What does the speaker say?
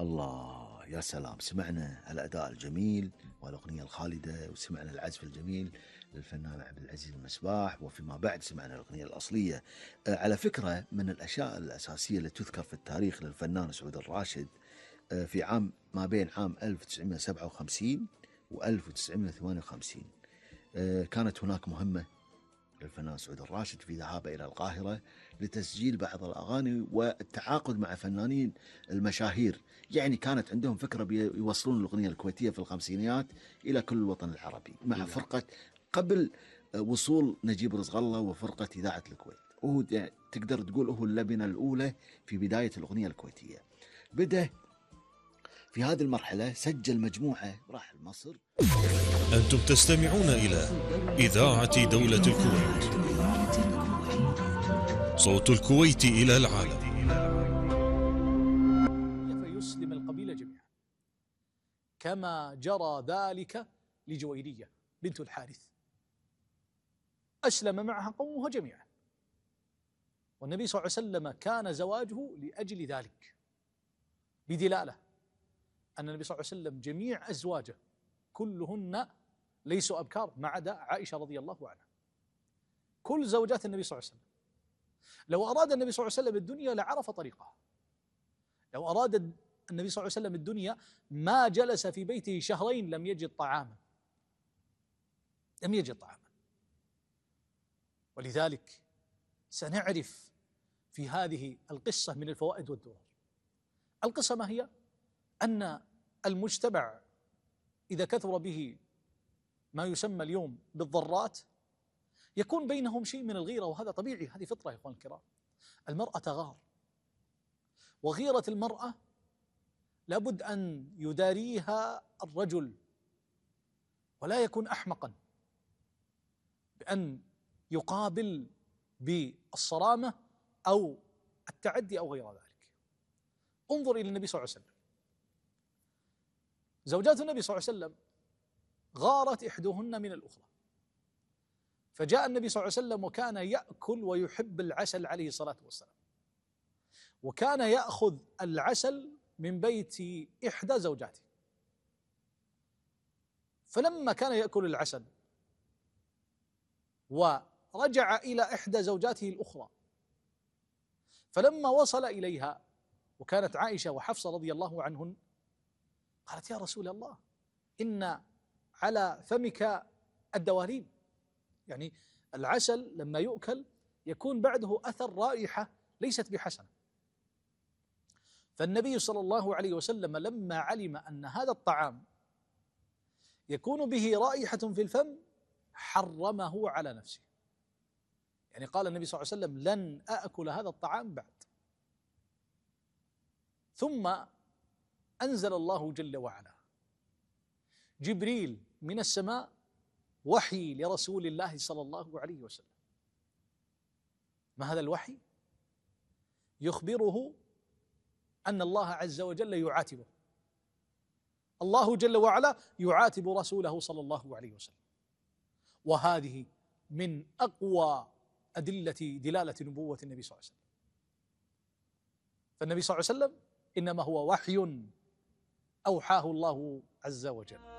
الله يا سلام، سمعنا الأداء الجميل والأغنية الخالدة، وسمعنا العزف الجميل للفنان عبد العزيز المسباح، وفيما بعد سمعنا الأغنية الأصلية. على فكرة، من الأشياء الأساسية اللي تذكر في التاريخ للفنان سعود الراشد في عام ما بين عام 1957 و 1958 كانت هناك مهمة للفنان سعود الراشد في ذهابه إلى القاهرة لتسجيل بعض الأغاني والتعاقد مع فنانين المشاهير. يعني كانت عندهم فكرة بيوصلون الأغنية الكويتية في الخمسينيات إلى كل الوطن العربي مع فرقة قبل وصول نجيب رزق الله وفرقة إذاعة الكويت. وهو تقدر تقول هو اللبنة الأولى في بداية الأغنية الكويتية. بدأ في هذه المرحلة سجل مجموعة راح مصر. أنتم تستمعون إلى إذاعة دولة الكويت، صوت الكويت إلى العالم. فيسلم القبيلة جميعا كما جرى ذلك لجويرية بنت الحارث، أسلم معها قومها جميعا، والنبي صلى الله عليه وسلم كان زواجه لأجل ذلك، بدلالة أن النبي صلى الله عليه وسلم جميع أزواجه كلهن ليسوا أبكار ما عدا عائشة رضي الله عنها. كل زوجات النبي صلى الله عليه وسلم لو أراد النبي صلى الله عليه وسلم الدنيا لعرف طريقها. لو أراد النبي صلى الله عليه وسلم الدنيا ما جلس في بيته شهرين لم يجد طعاما، لم يجد طعاما. ولذلك سنعرف في هذه القصة من الفوائد والدروس. القصة ما هي؟ أن المجتمع إذا كثر به ما يسمى اليوم بالضرات يكون بينهم شيء من الغيرة، وهذا طبيعي، هذه فطرة يا إخوان الكرام. المرأة تغار، وغيرة المرأة لابد أن يداريها الرجل، ولا يكون أحمقا بأن يقابل بالصرامة أو التعدي أو غير ذلك. انظر إلى النبي صلى الله عليه وسلم، زوجات النبي صلى الله عليه وسلم غارت إحداهن من الأخرى، فجاء النبي صلى الله عليه وسلم وكان يأكل ويحب العسل عليه الصلاة والسلام، وكان يأخذ العسل من بيت إحدى زوجاته. فلما كان يأكل العسل ورجع إلى إحدى زوجاته الأخرى، فلما وصل إليها وكانت عائشة وحفصة رضي الله عنهن، قالت: يا رسول الله، إن على فمك الدوالين، يعني العسل لما يؤكل يكون بعده أثر رائحة ليست بحسنة. فالنبي صلى الله عليه وسلم لما علم أن هذا الطعام يكون به رائحة في الفم حرمه على نفسه، يعني قال النبي صلى الله عليه وسلم: لن أأكل هذا الطعام بعد. ثم أنزل الله جل وعلا جبريل من السماء وحي لرسول الله صلى الله عليه وسلم. ما هذا الوحي؟ يخبره أن الله عز وجل يعاتبه، الله جل وعلا يعاتب رسوله صلى الله عليه وسلم، وهذه من أقوى دلالة نبوة النبي صلى الله عليه وسلم. فالنبي صلى الله عليه وسلم إنما هو وحي أوحاه الله عز وجل.